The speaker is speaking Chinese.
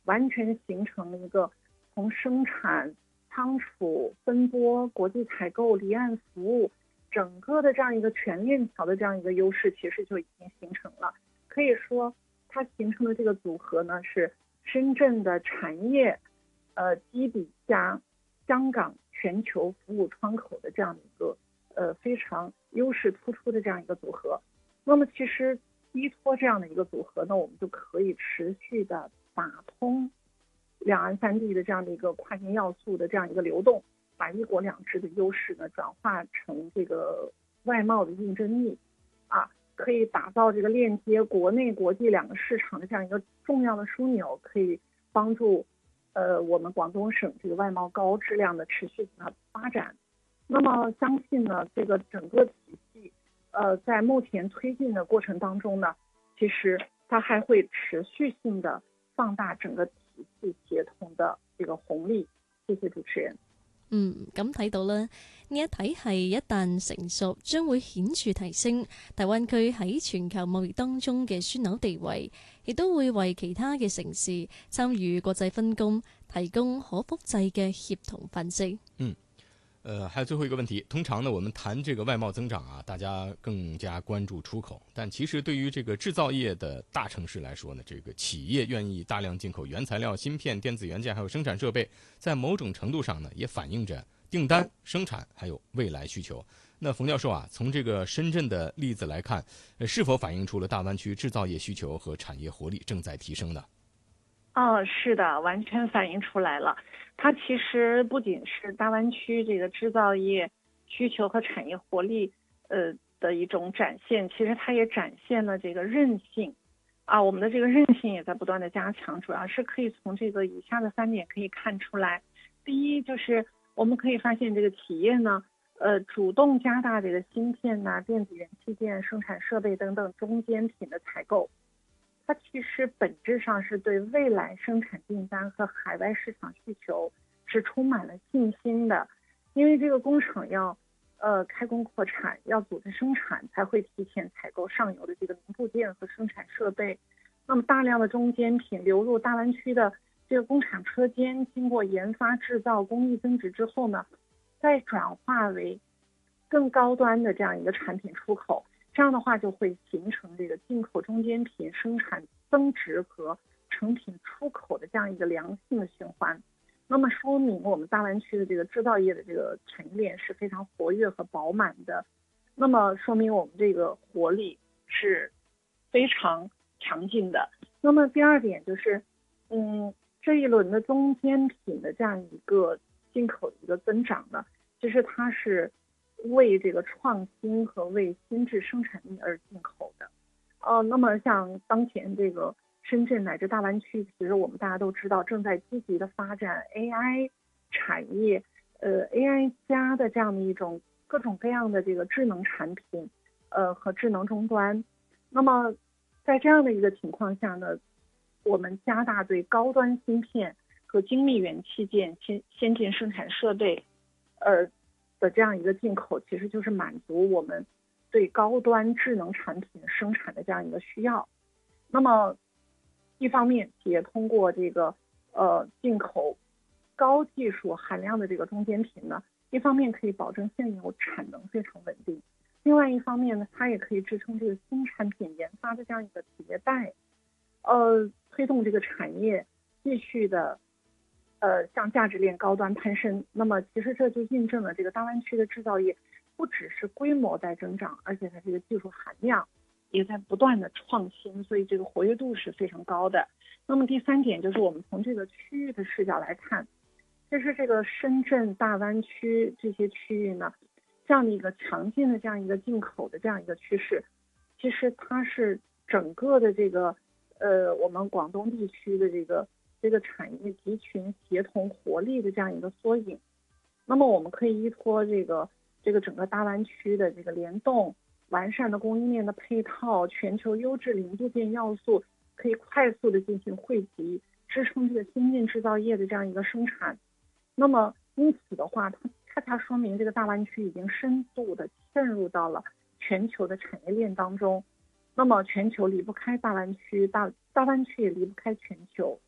完全形成了一个从生产、仓储、分拨、国际采购、离岸服务整个的这样一个全链条的这样一个优势，其实就已经形成了。可以说，它形成的这个组合呢，是深圳的产业基底加香港全球服务窗口的这样的一个非常优势突出的这样一个组合。那么其实依托这样的一个组合呢，我们就可以持续的打通两岸三地的这样的一个跨境要素的这样一个流动，把一国两制的优势呢转化成这个外贸的竞争力啊，可以打造这个链接国内国际两个市场的这样一个重要的枢纽，可以帮助我们广东省这个外贸高质量的持续的发展。那么相信呢，这个整个体系在目前推进的过程当中呢，其实它还会持续性的放大整个体系协同的这个红利。谢謝主持人。 咁睇到啦，呢一體系一旦成熟，將會顯著提升大灣區喺全球貿易當中嘅樞紐地位，亦都會為其他嘅城市參與國際分工提供可複製嘅協同範式。 還有最後一個問題，通常呢，我們談這個外貿增長啊，大家更加關注出口，但其實對於這個製造業的大城市來說呢，這個企業願意大量進口原材料、芯片、電子元件，還有生產設備，在某種程度上呢，也反映着訂單、生產還有未來需求。那馮教授啊，從這個深圳的例子來看，是否反映出了大灣區製造業需求和產業活力正在提升呢？ 是的，完全反映出来了。它其实不仅是大湾区这个制造业需求和产业活力的一种展现，其实它也展现了这个韧性啊，我们的这个韧性也在不断的加强，主要是可以从这个以下的3点可以看出来。第一，就是我们可以发现这个企业呢主动加大这个芯片电子元器件、生产设备等等中间品的采购，它其实本质上是对未来生产订单和海外市场需求是充满了信心的。因为这个工厂要开工扩产，要组织生产，才会提前采购上游的这个零部件和生产设备。那么大量的中间品流入大湾区的这个工厂车间，经过研发制造、工艺增值之后呢，再转化为更高端的这样一个产品出口。这样的话就会形成这个进口中间品生产增值和成品出口的这样一个良性的循环。那么说明我们大湾区的这个制造业的这个产业链是非常活跃和饱满的。那么说明我们这个活力是非常强劲的。那么第二点就是这一轮的中间品的这样一个进口的一个增长呢，其实它是为这个创新和为新质生产力而进口的。那么像当前这个深圳乃至大湾区，其实我们大家都知道正在积极的发展 AI 产业，AI 加的这样的一种各种各样的这个智能产品和智能终端。那么在这样的一个情况下呢，我们加大对高端芯片和精密元器件、先进生产设备的这样一个进口，其实就是满足我们对高端智能产品生产的这样一个需要。那么一方面企业通过这个进口高技术含量的这个中间品呢，一方面可以保证现有产能非常稳定，另外一方面呢，它也可以支撑这个新产品研发的这样一个企业带推动这个产业继续的向价值链高端攀升。那么其实这就印证了这个大湾区的制造业不只是规模在增长，而且它这个技术含量也在不断的创新，所以这个活跃度是非常高的。那么第3点就是我们从这个区域的视角来看，就是这个深圳、大湾区这些区域呢，这样的一个强劲的这样一个进口的这样一个趋势，其实它是整个的这个我们广东地区的这个产业集群协同活力的这样一个缩影。那么我们可以依托这个整个大湾区的这个联动、完善的供应链的配套、全球优质零部件要素，可以快速的进行汇集，支撑这个先进制造业的这样一个生产。那么因此的话，它恰恰说明这个大湾区已经深度的嵌入到了全球的产业链当中。那么全球离不开大湾区，大湾区也离不开全球。